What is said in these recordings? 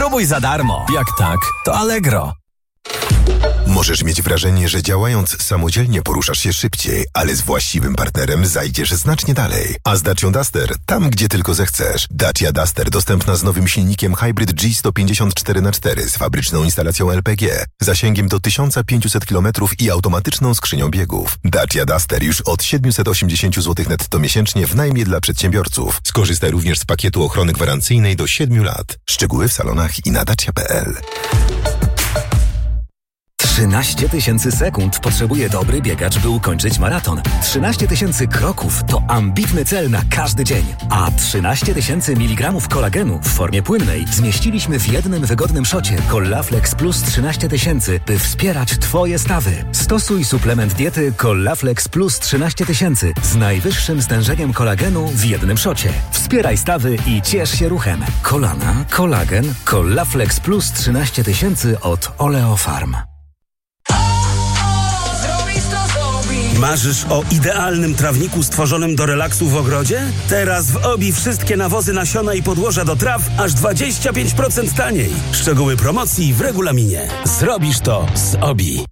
Spróbuj za darmo. Jak tak, to Allegro. Możesz mieć wrażenie, że działając samodzielnie poruszasz się szybciej, ale z właściwym partnerem zajdziesz znacznie dalej. A z Dacią Duster tam, gdzie tylko zechcesz. Dacia Duster dostępna z nowym silnikiem Hybrid G154x4 z fabryczną instalacją LPG, zasięgiem do 1500 km i automatyczną skrzynią biegów. Dacia Duster już od 780 zł netto miesięcznie w najmie dla przedsiębiorców. Skorzystaj również z pakietu ochrony gwarancyjnej do 7 lat. Szczegóły w salonach i na dacia.pl. 13 000 sekund potrzebuje dobry biegacz, by ukończyć maraton. 13 000 kroków to ambitny cel na każdy dzień. A 13 000 mg kolagenu w formie płynnej zmieściliśmy w jednym wygodnym szocie Collaflex Plus 13 000, by wspierać Twoje stawy. Stosuj suplement diety Collaflex Plus 13 000 z najwyższym stężeniem kolagenu w jednym szocie. Wspieraj stawy i ciesz się ruchem. Kolana, kolagen, Collaflex Plus 13 000 od Oleofarm. Marzysz o idealnym trawniku stworzonym do relaksu w ogrodzie? Teraz w OBI wszystkie nawozy, nasiona i podłoża do traw aż 25% taniej. Szczegóły promocji w regulaminie. Zrobisz to z OBI.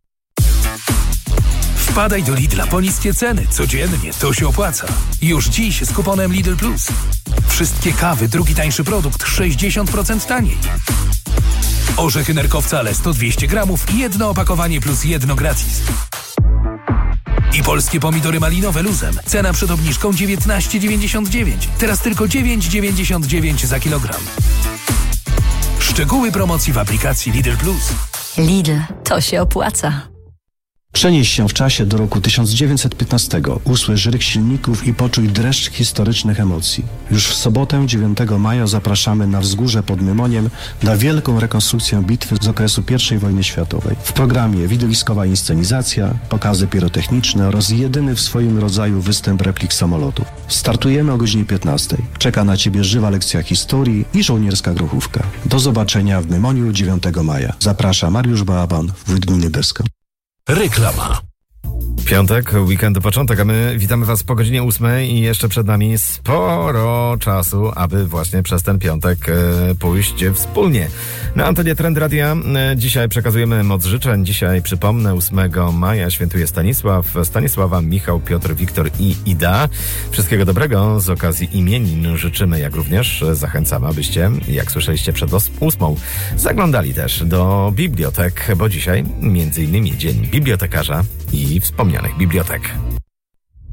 Wpadaj do Lidla po niskie ceny. Codziennie to się opłaca. Już dziś z kuponem Lidl Plus. Wszystkie kawy, drugi tańszy produkt 60% taniej. Orzechy nerkowcale 100-200 gramów, jedno opakowanie plus jedno gratis. I polskie pomidory malinowe luzem. Cena przed obniżką 19,99. Teraz tylko 9,99 za kilogram. Szczegóły promocji w aplikacji Lidl Plus. Lidl, to się opłaca. Przenieś się w czasie do roku 1915. Usłysz ryk silników i poczuj dreszcz historycznych emocji. Już w sobotę 9 maja zapraszamy na wzgórze pod Mymoniem na wielką rekonstrukcję bitwy z okresu I wojny światowej. W programie widowiskowa inscenizacja, pokazy pirotechniczne oraz jedyny w swoim rodzaju występ replik samolotów. Startujemy o godzinie 15. Czeka na Ciebie żywa lekcja historii i żołnierska grochówka. Do zobaczenia w Mymoniu 9 maja. Zaprasza Mariusz Balaban, wójt gminy Besko. Reklama. Piątek, weekendu początek, a my witamy Was po godzinie 8 i jeszcze przed nami sporo czasu, aby właśnie przez ten piątek pójść wspólnie. Na antenie Trend Radia dzisiaj przekazujemy moc życzeń. Dzisiaj, przypomnę, 8 maja świętuje Stanisława, Michał, Piotr, Wiktor i Ida. Wszystkiego dobrego z okazji imienin życzymy, jak również zachęcamy, abyście, jak słyszeliście przed 8, zaglądali też do bibliotek, bo dzisiaj m.in. Dzień Bibliotekarza i wspomnianych bibliotek.